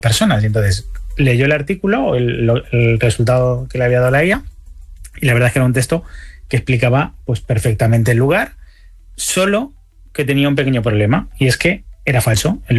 personas. Y entonces leyó el artículo, el resultado que le había dado la IA, y la verdad es que era un texto que explicaba pues perfectamente el lugar, solo que tenía un pequeño problema, y es que era falso. El